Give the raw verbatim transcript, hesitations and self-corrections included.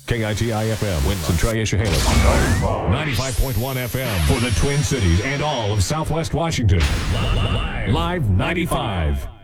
K I T I F M, Centralia, Chehalis. ninety-five point one F M for the Twin Cities and all of Southwest Washington. Live ninety-five.